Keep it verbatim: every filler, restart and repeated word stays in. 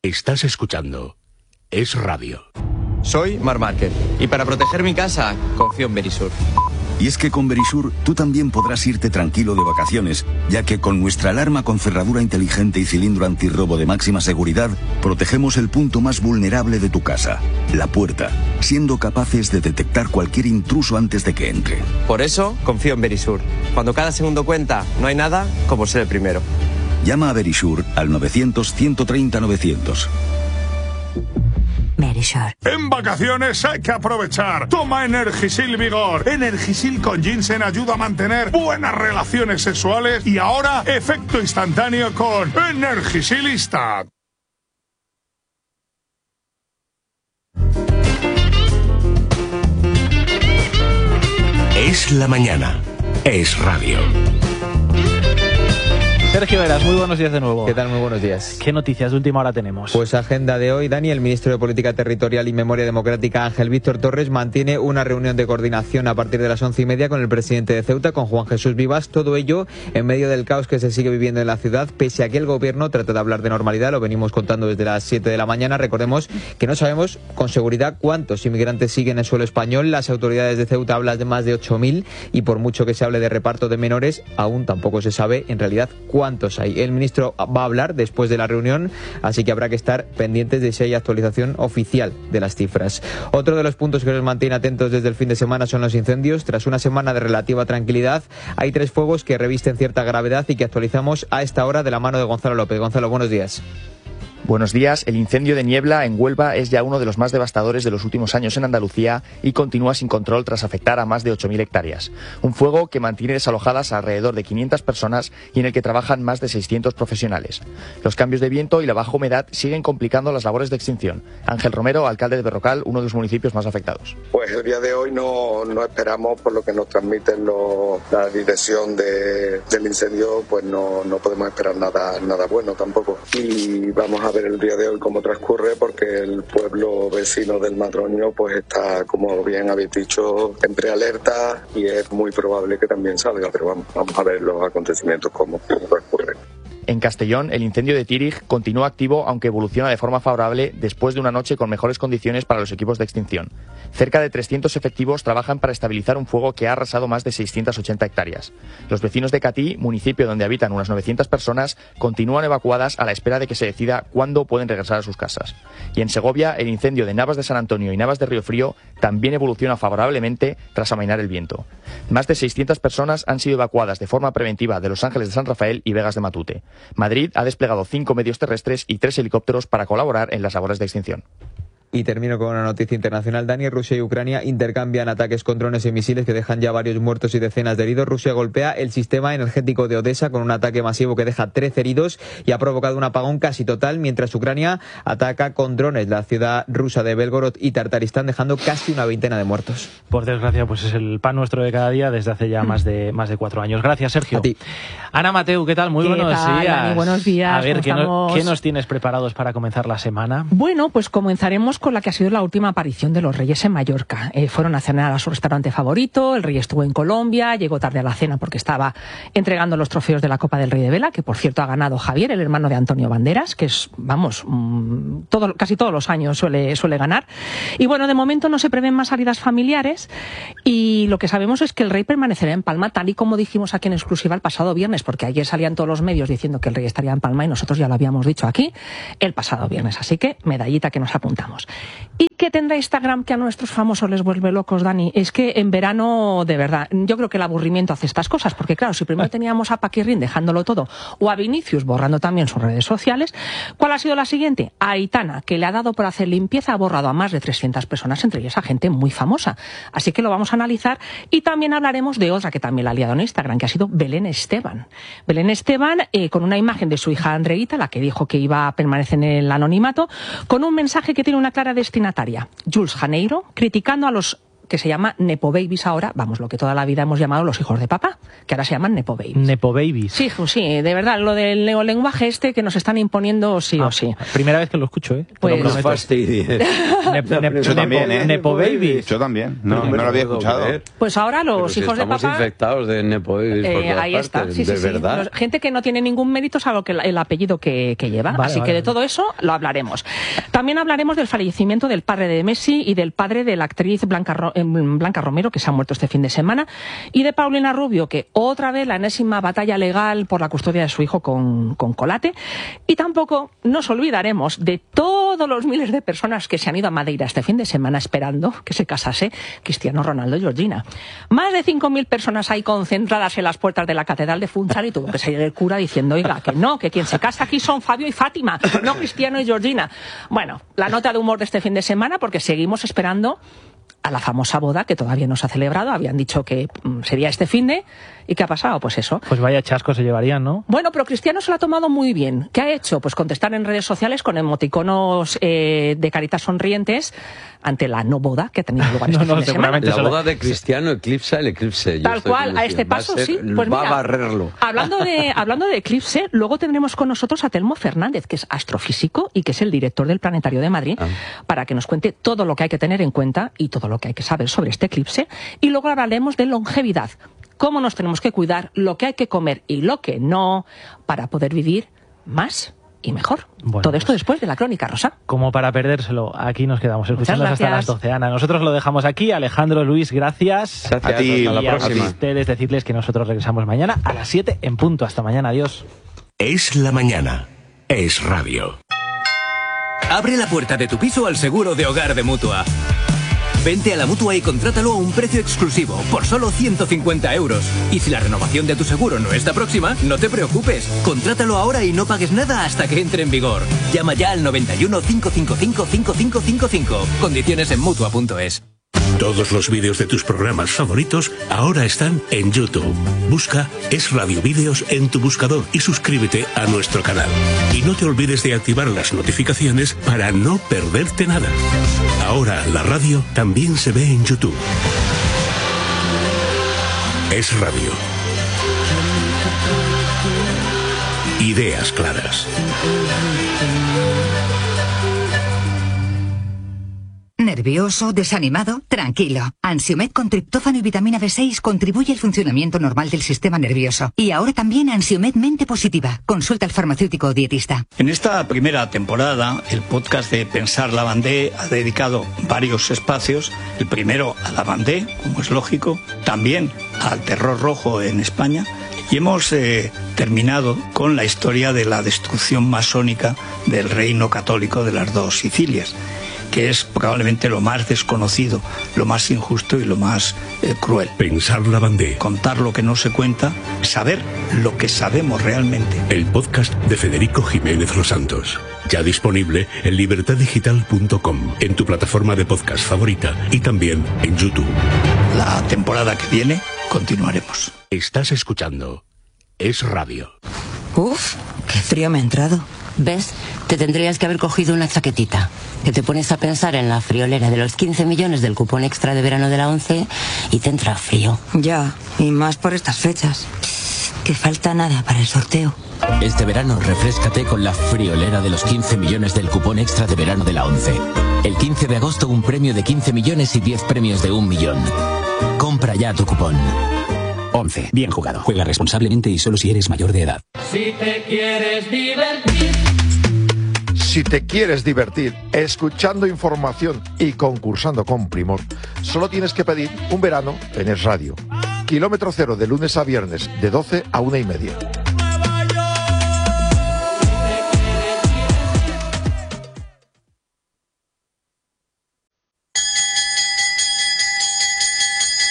Estás escuchando Es Radio. Soy Marc Márquez y para proteger mi casa confío en Verisur. Y es que con Verisur tú también podrás irte tranquilo de vacaciones, ya que con nuestra alarma con cerradura inteligente y cilindro antirrobo de máxima seguridad, protegemos el punto más vulnerable de tu casa, la puerta, siendo capaces de detectar cualquier intruso antes de que entre. Por eso confío en Verisur. Cuando cada segundo cuenta, no hay nada como ser el primero. Llama a Verisur al novecientos, ciento treinta, novecientos. Verisur. En vacaciones hay que aprovechar. Toma Energisil Vigor. Energisil con ginseng ayuda a mantener buenas relaciones sexuales y ahora efecto instantáneo con Energisil Instant. Es la mañana. Es Radio. Sergio Heras, muy buenos días de nuevo. ¿Qué tal? Muy buenos días. ¿Qué noticias de última hora tenemos? Pues agenda de hoy, Dani, el ministro de Política Territorial y Memoria Democrática, Ángel Víctor Torres, mantiene una reunión de coordinación a partir de las once y media con el presidente de Ceuta, con Juan Jesús Vivas. Todo ello en medio del caos que se sigue viviendo en la ciudad, pese a que el gobierno trata de hablar de normalidad. Lo venimos contando desde las siete de la mañana. Recordemos que no sabemos con seguridad cuántos inmigrantes siguen en suelo español. Las autoridades de Ceuta hablan de más de ocho mil y por mucho que se hable de reparto de menores, aún tampoco se sabe en realidad cuántos hay. El El ministro va a hablar después de la reunión, así que habrá que estar pendientes de si hay actualización oficial de las cifras. Otro de los puntos que nos mantiene atentos desde el fin de semana son los incendios. Tras una semana de relativa tranquilidad, hay tres fuegos que revisten cierta gravedad y que actualizamos a esta hora de la mano de Gonzalo López. Gonzalo, buenos días. Buenos días. El incendio de Niebla en Huelva es ya uno de los más devastadores de los últimos años en Andalucía y continúa sin control tras afectar a más de ocho mil hectáreas. Un fuego que mantiene desalojadas a alrededor de quinientas personas y en el que trabajan más de seiscientos profesionales. Los cambios de viento y la baja humedad siguen complicando las labores de extinción. Ángel Romero, alcalde de Berrocal, uno de los municipios más afectados. Pues el día de hoy no, no esperamos, por lo que nos transmiten lo, la dirección de, del incendio, pues no, no podemos esperar nada, nada bueno tampoco. Y vamos a ver el día de hoy cómo transcurre, porque el pueblo vecino del Madroño pues está, como bien habéis dicho, en prealerta y es muy probable que también salga, pero vamos, vamos a ver los acontecimientos cómo transcurren. En Castellón, el incendio de Tírig continúa activo, aunque evoluciona de forma favorable después de una noche con mejores condiciones para los equipos de extinción. Cerca de trescientos efectivos trabajan para estabilizar un fuego que ha arrasado más de seiscientas ochenta hectáreas. Los vecinos de Catí, municipio donde habitan unas novecientas personas, continúan evacuadas a la espera de que se decida cuándo pueden regresar a sus casas. Y en Segovia, el incendio de Navas de San Antonio y Navas de Río Frío también evoluciona favorablemente tras amainar el viento. Más de seiscientas personas han sido evacuadas de forma preventiva de Los Ángeles de San Rafael y Vegas de Matute. Madrid ha desplegado cinco medios terrestres y tres helicópteros para colaborar en las labores de extinción. Y termino con una noticia internacional. Dani, Rusia y Ucrania intercambian ataques con drones y misiles que dejan ya varios muertos y decenas de heridos. Rusia golpea el sistema energético de Odessa con un ataque masivo que deja trece heridos y ha provocado un apagón casi total, mientras Ucrania ataca con drones la ciudad rusa de Belgorod y Tartaristán, dejando casi una veintena de muertos. Por desgracia, pues es el pan nuestro de cada día desde hace ya más de más de cuatro años. Gracias, Sergio. A ti. Ana Mateu, ¿qué tal? Muy ¿Qué buenos tal, días. Dani? Buenos días. A ver, ¿qué, no, estamos? ¿qué nos tienes preparados para comenzar la semana? Bueno, pues comenzaremos con la que ha sido la última aparición de los reyes en Mallorca. Eh, fueron a cenar a su restaurante favorito, el rey estuvo en Colombia, llegó tarde a la cena porque estaba entregando los trofeos de la Copa del Rey de Vela, que por cierto ha ganado Javier, el hermano de Antonio Banderas, que es, vamos, mmm, todo, casi todos los años suele, suele ganar. Y bueno, de momento no se prevén más salidas familiares y lo que sabemos es que el rey permanecerá en Palma, tal y como dijimos aquí en exclusiva el pasado viernes, porque ayer salían todos los medios diciendo que el rey estaría en Palma y nosotros ya lo habíamos dicho aquí el pasado viernes. Así que medallita que nos apuntamos. ¿Y qué tendrá Instagram que a nuestros famosos les vuelve locos, Dani? Es que en verano, de verdad, yo creo que el aburrimiento hace estas cosas, porque claro, si primero teníamos a Paquirrín dejándolo todo, o a Vinicius borrando también sus redes sociales, ¿cuál ha sido la siguiente? A Aitana, que le ha dado por hacer limpieza, ha borrado a más de trescientas personas, entre ellas a gente muy famosa. Así que lo vamos a analizar y también hablaremos de otra que también la ha liado en Instagram, que ha sido Belén Esteban. Belén Esteban, eh, con una imagen de su hija Andreita, la que dijo que iba a permanecer en el anonimato, con un mensaje que tiene una clara destinataria. Jules Janeiro, criticando a los que se llama Nepo Babies ahora, vamos, lo que toda la vida hemos llamado los hijos de papá, que ahora se llaman Nepo Babies. Nepo Babies. Sí, sí, de verdad, lo del neolenguaje este que nos están imponiendo sí ah, o sí. Primera vez que lo escucho, ¿eh? Pues... Lo Yo también, ¿eh? Nepo Babies. Yo también, no, no lo había escuchado. Pues ahora los Pero hijos si de papá... estamos infectados de Nepo Babies por eh, todas ahí está, partes, sí, sí, de sí. verdad. Los, gente que no tiene ningún mérito salvo que el, el apellido que, que lleva. Vale, Así vale, que de vale. todo eso lo hablaremos. También hablaremos del fallecimiento del padre de Messi y del padre de la actriz Blanca, Ro Blanca Romero, que se ha muerto este fin de semana, y de Paulina Rubio, que otra vez la enésima batalla legal por la custodia de su hijo con, con Colate. Y tampoco nos olvidaremos de todos los miles de personas que se han ido a Madeira este fin de semana esperando que se casase Cristiano Ronaldo y Georgina. Más de cinco mil personas hay concentradas en las puertas de la Catedral de Funchal y tuvo que salir el cura diciendo, oiga, que no, que quien se casa aquí son Fabio y Fátima, no Cristiano y Georgina. Bueno, la nota de humor de este fin de semana, porque seguimos esperando a la famosa boda que todavía no se ha celebrado. Habían dicho que mm, sería este finde. ¿Y qué ha pasado? Pues eso. Pues vaya chasco se llevarían, ¿no? Bueno, pero Cristiano se lo ha tomado muy bien. ¿Qué ha hecho? Pues contestar en redes sociales con emoticonos eh, de caritas sonrientes ante la no boda que ha tenido lugar este no, no, fin de semana. La boda de Cristiano eclipsa el eclipse. Yo Tal cual, a este paso sí. Pues va mira, a barrerlo. Hablando de, hablando de eclipse, luego tendremos con nosotros a Telmo Fernández, que es astrofísico y que es el director del Planetario de Madrid, ah. para que nos cuente todo lo que hay que tener en cuenta y todo lo que hay que saber sobre este eclipse. Y luego hablaremos de longevidad, cómo nos tenemos que cuidar, lo que hay que comer y lo que no, para poder vivir más y mejor. Bueno, todo esto pues, después de la crónica rosa. Como para perdérselo, aquí nos quedamos escuchando hasta las doce. Ana, nosotros lo dejamos aquí. Alejandro, Luis, gracias. Gracias. A ti. Y a la próxima. A ustedes decirles que nosotros regresamos mañana a las siete en punto. Hasta mañana. Adiós. Es la mañana. Es radio. Abre la puerta de tu piso al seguro de hogar de Mutua. Vente a la Mutua y contrátalo a un precio exclusivo, por solo ciento cincuenta euros. Y si la renovación de tu seguro no está próxima, no te preocupes. Contrátalo ahora y no pagues nada hasta que entre en vigor. Llama ya al noventa y uno, cinco cinco cinco, cinco cinco cinco cinco. Condiciones en Mutua punto es. Todos los vídeos de tus programas favoritos ahora están en YouTube. Busca Es Radio Vídeos en tu buscador y suscríbete a nuestro canal. Y no te olvides de activar las notificaciones para no perderte nada. Ahora la radio también se ve en YouTube. Es Radio. Ideas claras. ¿Nervioso? ¿Desanimado? Tranquilo. Ansiomed con triptófano y vitamina B seis contribuye al funcionamiento normal del sistema nervioso. Y ahora también Ansiomed Mente Positiva. Consulta al farmacéutico o dietista. En esta primera temporada, el podcast de Pensar Lavandé ha dedicado varios espacios. El primero a Lavandé, como es lógico. También al terror rojo en España. Y hemos eh, terminado con la historia de la destrucción masónica del reino católico de las dos Sicilias, que es probablemente lo más desconocido, lo más injusto y lo más eh, cruel. Pensar Lavandé. Contar lo que no se cuenta, saber lo que sabemos realmente. El podcast de Federico Jiménez Los Santos. Ya disponible en libertad digital punto com, en tu plataforma de podcast favorita y también en YouTube. La temporada que viene continuaremos. Estás escuchando Es Radio. Uf, qué frío me ha entrado. ¿Ves? Te tendrías que haber cogido una chaquetita. Que te pones a pensar en la friolera de los quince millones del cupón extra de verano de la ONCE y te entra frío. Ya, y más por estas fechas. Que falta nada para el sorteo. Este verano refréscate con la friolera de los quince millones del cupón extra de verano de la ONCE. El quince de agosto un premio de quince millones y diez premios de un millón. Compra ya tu cupón. ONCE. Bien jugado. Juega responsablemente y solo si eres mayor de edad. Si te quieres divertir. Si te quieres divertir escuchando información y concursando con primor, solo tienes que pedir un verano en Es Radio. Kilómetro cero de lunes a viernes de doce a una y media.